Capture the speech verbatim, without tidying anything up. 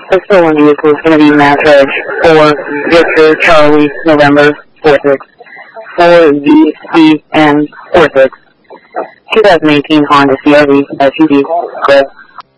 The stolen vehicle is going to be Matt Hedge for Victor Charlie November four six four V C N four six. twenty eighteen Honda C R V S U V. Correct.